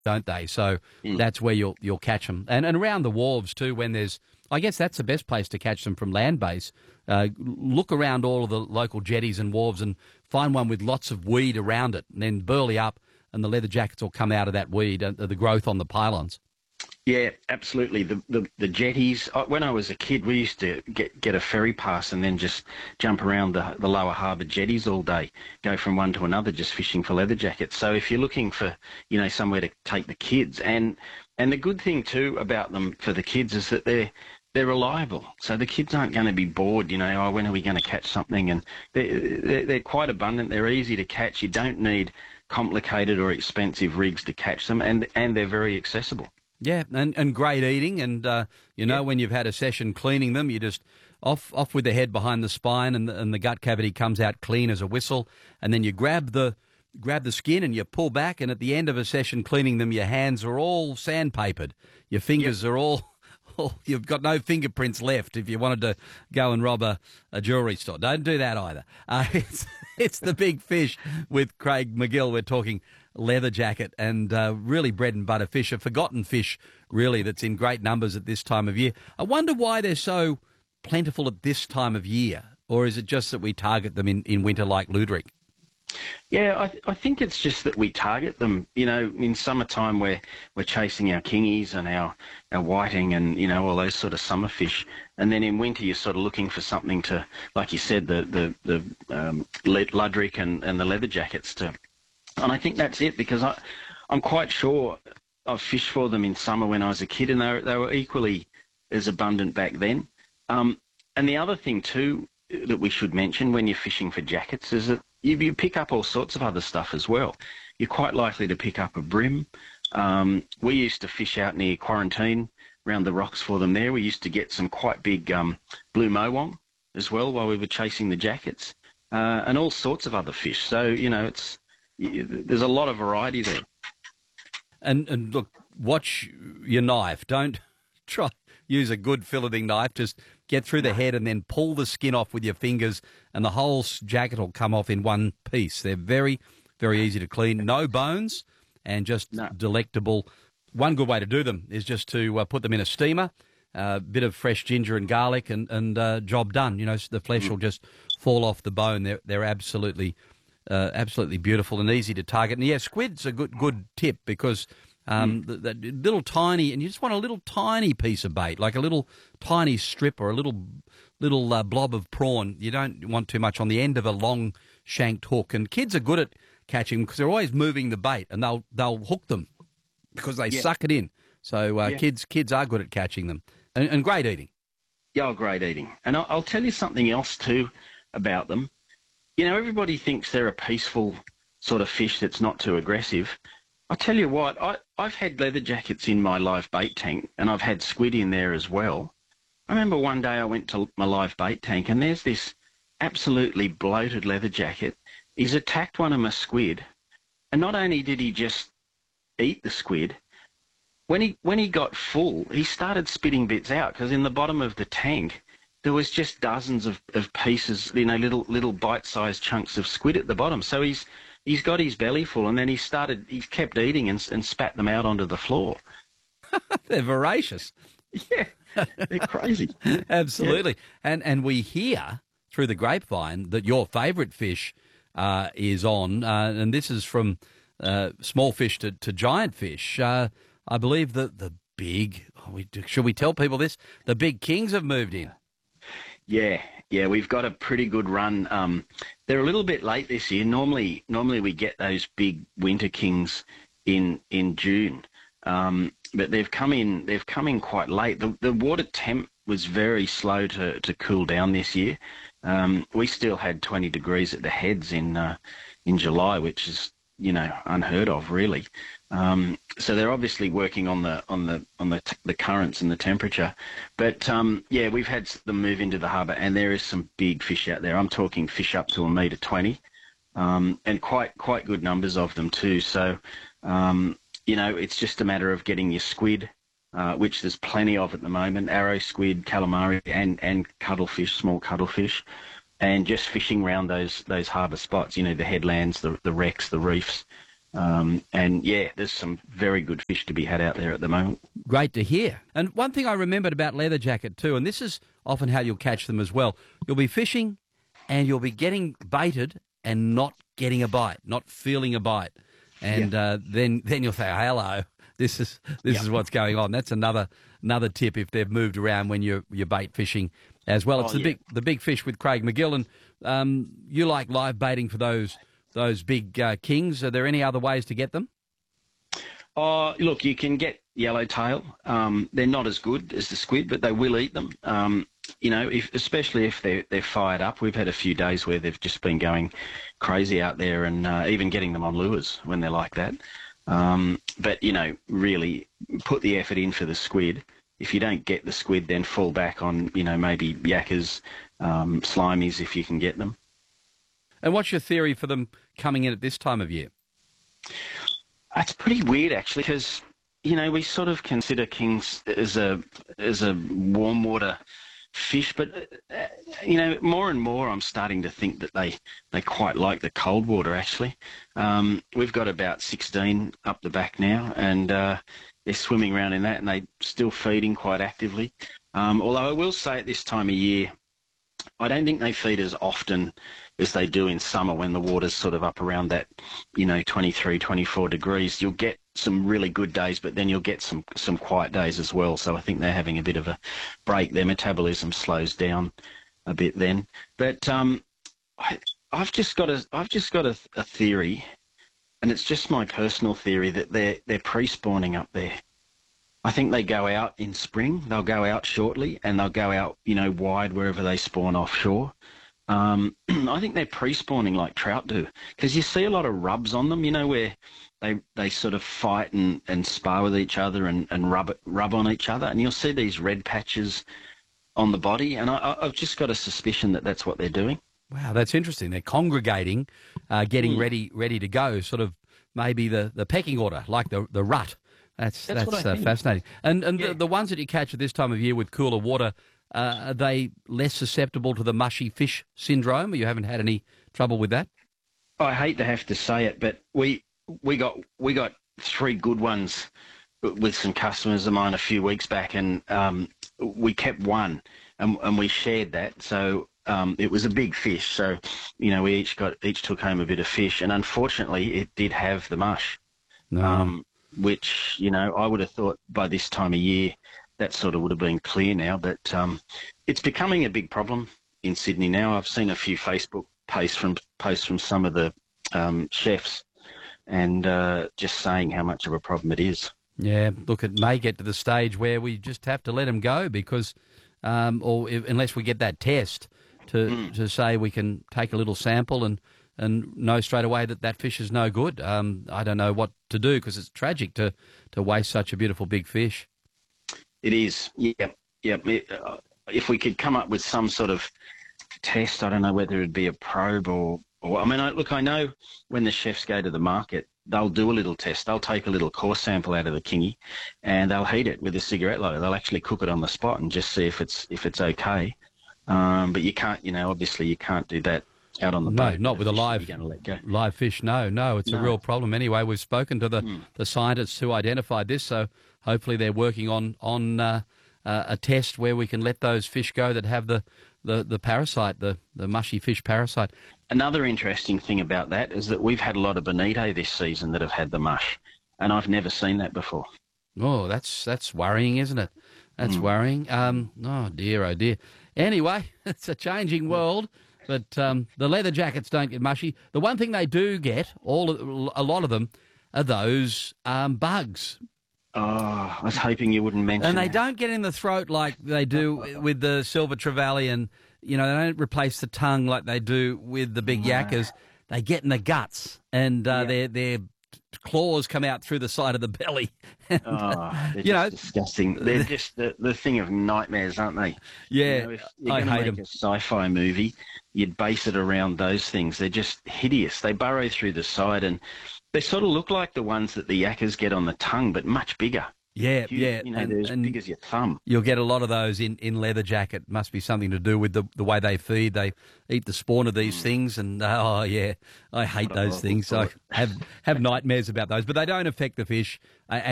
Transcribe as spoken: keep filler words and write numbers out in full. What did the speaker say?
don't they? So Mm. that's where you'll you'll catch them, and and around the wharves too. When there's, I guess that's the best place to catch them from land base. Uh, look around all of the local jetties and wharves and find one with lots of weed around it, and then burley up, and the leather jackets will come out of that weed, uh, the growth on the pylons. Yeah, absolutely. The, the the jetties. uh, When I was a kid, we used to get get a ferry pass and then just jump around the the lower harbour jetties all day, go from one to another, just fishing for leather jackets. So if you're looking for, you know, somewhere to take the kids, and and the good thing too about them for the kids is that they're they're reliable. So the kids aren't going to be bored. You know, oh, when are we going to catch something? And they're, they're they're quite abundant. They're easy to catch. You don't need complicated or expensive rigs to catch them, and and they're very accessible. Yeah, and, and great eating, and uh, you know, Yeah. when you've had a session cleaning them, you just off off with the head behind the spine, and the, and the gut cavity comes out clean as a whistle, and then you grab the grab the skin and you pull back, and at the end of a session cleaning them, your hands are all sandpapered, your fingers are all, all, you've got no fingerprints left if you wanted to go and rob a, a jewellery store. Don't do that either. Uh, it's, it's the big fish with Craig Magill. We're talking leather jacket, and uh, really bread and butter fish, a forgotten fish, really, that's in great numbers at this time of year. I wonder why they're so plentiful at this time of year, or is it just that we target them in, in winter like Ludwig? Yeah, I, th- I think it's just that we target them. You know, in summertime we're we're chasing our kingies and our, our whiting and, you know, all those sort of summer fish. And then in winter you're sort of looking for something to, like you said, the the the um, Ludwig and, and the leather jackets to. And I think that's it, because I, I'm quite sure I've fished for them in summer when I was a kid, and they were, they were equally as abundant back then. Um, and the other thing too that we should mention when you're fishing for jackets is that you, you pick up all sorts of other stuff as well. You're quite likely to pick up a brim. Um, we used to fish out near Quarantine, around the rocks for them there. We used to get some quite big um, blue mowong as well while we were chasing the jackets, uh, and all sorts of other fish. So, you know, it's there's a lot of variety there. And, and look, watch your knife. Don't try use a good filleting knife. Just get through the head and then pull the skin off with your fingers, and the whole jacket will come off in one piece. They're very, very easy to clean. No bones, and just No. delectable. One good way to do them is just to uh, put them in a steamer, a uh, bit of fresh ginger and garlic, and, and uh, job done. You know, so the flesh will just fall off the bone. They're, they're absolutely... Uh, absolutely beautiful and easy to target. And yeah, squid's a good good tip, because um, mm. that little tiny, and you just want a little tiny piece of bait, like a little tiny strip or a little little uh, blob of prawn. You don't want too much on the end of a long shanked hook. And kids are good at catching because they're always moving the bait, and they'll they'll hook them because they Yeah. suck it in. So uh, Yeah. kids kids are good at catching them, and, and great eating. Yeah, oh, great eating. And I'll, I'll tell you something else too about them. You know, everybody thinks they're a peaceful sort of fish that's not too aggressive. I tell you what, I, I've had leather jackets in my live bait tank, and I've had squid in there as well. I remember one day I went to my live bait tank, and there's this absolutely bloated leather jacket. He's attacked one of my squid, and not only did he just eat the squid, when he when he got full, he started spitting bits out, because in the bottom of the tank there was just dozens of, of pieces, you know, little little bite-sized chunks of squid at the bottom. So he's he's got his belly full, and then he started, he kept eating and, and spat them out onto the floor. They're voracious. Yeah, they're crazy. Absolutely. Yeah. And and we hear through the grapevine that your favourite fish uh, is on, uh, and this is from uh, small fish to, to giant fish. Uh, I believe that the big, oh, we, should we tell people this? The big kings have moved in. Yeah, yeah, we've got a pretty good run. Um, they're a little bit late this year. Normally, normally we get those big winter kings in in June, um, but they've come in. They've come in quite late. The, the water temp was very slow to, to cool down this year. Um, we still had twenty degrees at the heads in uh, in July, which is, you know, unheard of, really. Um, so they're obviously working on the on the on the t- the currents and the temperature. But um, yeah, we've had them move into the harbour, and there is some big fish out there. I'm talking fish up to a metre twenty, um, and quite quite good numbers of them too. So um, you know, it's just a matter of getting your squid, uh, which there's plenty of at the moment: arrow squid, calamari, and and cuttlefish, small cuttlefish, and just fishing around those those harbour spots. You know, the headlands, the the wrecks, the reefs. Um, and yeah, there's some very good fish to be had out there at the moment. Great to hear. And one thing I remembered about leatherjacket too, and this is often how you'll catch them as well, you'll be fishing and you'll be getting baited and not getting a bite, not feeling a bite. And yeah. uh, then then you'll say, hello, this is this yep. is what's going on. That's another another tip if they've moved around when you're, you're bait fishing as well. It's oh, the yeah. big the big fish with Craig McGill. And um, you like live baiting for those those big uh, kings. Are there any other ways to get them? Oh, look, you can get yellowtail. Um, they're not as good as the squid, but they will eat them. Um, you know, if, especially if they're, they're fired up. We've had a few days where they've just been going crazy out there and uh, even getting them on lures when they're like that. Um, but, you know, really put the effort in for the squid. If you don't get the squid, then fall back on, you know, maybe yakkers, um, slimies if you can get them. And what's your theory for them coming in at this time of year? It's pretty weird, actually, because, you know, we sort of consider kings as a as a warm water fish, but, uh, you know, more and more I'm starting to think that they, they quite like the cold water, actually. Um, we've got about sixteen up the back now, and uh, they're swimming around in that, and they're still feeding quite actively. Um, although I will say at this time of year, I don't think they feed as often as they do in summer when the water's sort of up around that, you know, twenty-three, twenty-four degrees. You'll get some really good days, but then you'll get some, some quiet days as well. So I think they're having a bit of a break. Their metabolism slows down a bit then. But um, I, I've just got a, I've just got a, a theory, and it's just my personal theory, that they're, they're pre-spawning up there. I think they go out in spring. They'll go out shortly, and they'll go out, you know, wide wherever they spawn offshore. Um, I think they're pre-spawning like trout do, because you see a lot of rubs on them, you know, where they they sort of fight and, and spar with each other and, and rub rub on each other, and you'll see these red patches on the body, and I, I've just got a suspicion that that's what they're doing. Wow, that's interesting. They're congregating, uh, getting mm. ready ready to go, sort of maybe the, the pecking order, like the the rut. That's that's, that's uh, fascinating. And and yeah. the, the ones that you catch at this time of year with cooler water, uh, are they less susceptible to the mushy fish syndrome? Or you haven't had any trouble with that? I hate to have to say it, but we we got we got three good ones with some customers of mine a few weeks back, and um, we kept one, and, and we shared that. So um, it was a big fish. So you know, we each got each took home a bit of fish, and unfortunately, it did have the mush. No. Um, which, you know, I would have thought by this time of year that sort of would have been clear now. But um, it's becoming a big problem in Sydney now. I've seen a few Facebook posts from posts from some of the um, chefs, and uh, just saying how much of a problem it is. Yeah, look, it may get to the stage where we just have to let them go because, um, or if, unless we get that test to mm. to say we can take a little sample and and know straight away that that fish is no good. Um, I don't know what to do because it's tragic to, to waste such a beautiful big fish. It is, yeah, yeah. Uh, if we could come up with some sort of test, I don't know whether it'd be a probe or, or I mean, I, look, I know when the chefs go to the market, they'll do a little test. They'll take a little coarse sample out of the kingy, and they'll heat it with a cigarette lighter. They'll actually cook it on the spot and just see if it's if it's okay. Um, but you can't, you know, obviously you can't do that out on the no, boat. not with a live live fish. No, no, it's no. a real problem. Anyway, we've spoken to the, mm. the scientists who identified this, so hopefully they're working on on uh, uh, a test where we can let those fish go that have the, the, the parasite, the, the mushy fish parasite. Another interesting thing about that is that we've had a lot of bonito this season that have had the mush, and I've never seen that before. Oh, that's that's worrying, isn't it? That's mm. worrying. Um, oh, dear, oh, dear. Anyway, it's a changing world. But um, the leather jackets don't get mushy. The one thing they do get, all a lot of them, are those um, bugs. Oh, I was hoping you wouldn't mention And they that. don't get in the throat like they do with the silver trevally, and you know, they don't replace the tongue like they do with the big yakkers. They get in the guts, and uh, yeah. their their claws come out through the side of the belly. And, oh, they're you just know, disgusting. They're just the, the thing of nightmares, aren't they? Yeah, you know, if you're I going to hate make them. a sci-fi movie, you'd base it around those things. They're just hideous. They burrow through the side, and they sort of look like the ones that the yakkers get on the tongue, but much bigger. Yeah, Huge, yeah. You know, And, they're as and big as your thumb. you'll get a lot of those in, in leather jacket. Must be something to do with the, the way they feed. They eat the spawn of these things, and oh yeah, I hate What a those horrible things. I thought. have have nightmares about those, but they don't affect the fish. Uh,